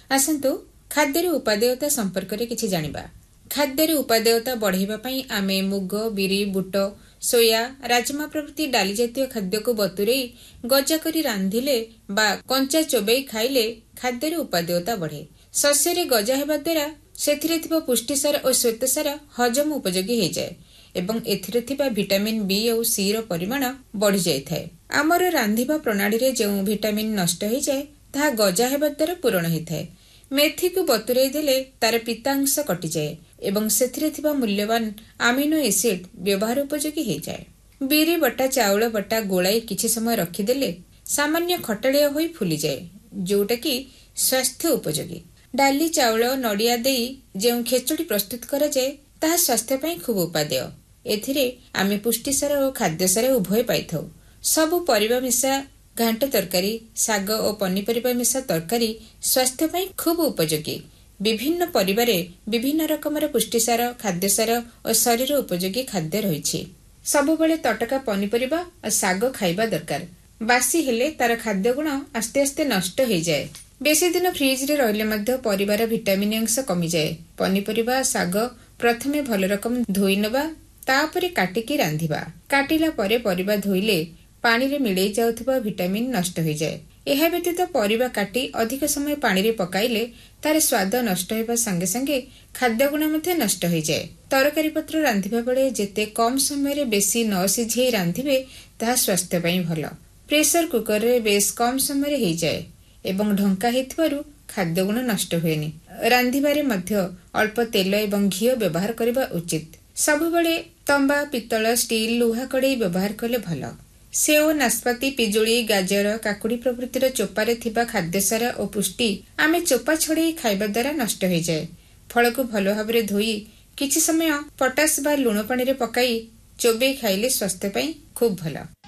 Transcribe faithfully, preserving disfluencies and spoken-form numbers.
आसंतु खाद्यर उपादेयता संपर्क में किछि जानिबा। खाद्यर उपादेयता बढ़ाइबा पई आमे मुग, बिरी, बुट, सोया, राजमा प्रभृति डाली जातीय खाद्य को बतुरई गजा करी रांधिले बा कंचा चोबई खाइले खाद्यर उपादेयता बढ़े। शस्यरे गजा हेबा द्वारा सेथिरे थिबा पुष्टिसार और श्वेतसार हजम उपयोगी हो जाए एवं एथिरे थिबा विटामिन बी और सी रो परिमाण बढ़ी जाय थाए। आमर रांधिबा प्रणाली रे जो विटामिन नष्ट हो जाए ताहा गजा हेबा द्वारा पूरण होइथाए। मेथी को बतुरई देले तार पित्तांश कटि जाए एवं सेथिरे थिबा मूल्यवान अमीनो एसिड व्यवहार उपयोगी हो जाए। बिरी बटा चाउल बटा गोलाई किछि समय रखिदेले सामान्य खटालिया होई फुली जाए, जोटा कि स्वास्थ्य उपयोगी। डाली चाउल नड़िया देई जो खेचुड़ी प्रस्तुत करा जाए ताहा स्वास्थ्य पई खूब उपादेय। एथिरे आमे पुष्टिसार और खाद्यसार उभय पाइथौ। सबु परिबा मिसा घांट तरकारी, साग और पनीपरिबा मिसा तरकारी स्वास्थ्य पई खूब उपयोगी। विभिन्न परिबारे विभिन्न रकमर पुष्टिसार, खाद्यसार और शरीर उपयोगी खाद्य रहिछि। सबुबेले तटका पनीपरिबा और साग खाइबा दरकार। बासी हेले तार खाद्य गुण आस्ते आस्ते नष्ट हो जाए। बेसी दिन फ्रिज रे रहिले मध्य परिबार विटामिन अंश कमी जाए। पनीपरिबा साग प्रथमे भल रकम धोई नबा, तापरे काटिकी रांधिबा। काटिला परे परिबा धोइले पानी रे मिलई जाउथबा विटामिन नष्ट हो जाए। एहा व्यतीत परिबा काटी अधिक समय पानी रे पकाइले तार स्वाद नष्ट होबा संगे संगे खाद्य गुण मध्ये नष्ट हो जाए। तरकारी पत्र रांधिबा बेले जेते कम समय रे बेसी न सिझेई रांधिबे ताहा स्वास्थ्य पई भल। प्रेशर कुकर रे बेस कम समय रे हो जाए एवं ढंका हेतबारु खाद्य गुण नष्ट हुएनी। रांधिबारे मध्य अल्प तेल एवं घी व्यवहार करबा उचित। सबुबेले तंबा, पित्तल, स्टील, लुहा कड़े व्यवहार कले भल। सेव, नाशपाती, पिजुड़ी, गाजर, काकुड़ी प्रभृतिर चोपारे थिबा खाद्यसार और पुष्टि आमे चोपा छड़ेई खाइबा द्वारा नष्ट हो जाए। फल को भल भाबरे धोई किछि समय पटास बा लुण पानी रे पकाई चोबे खाइले स्वास्थ्य पई खूब भल।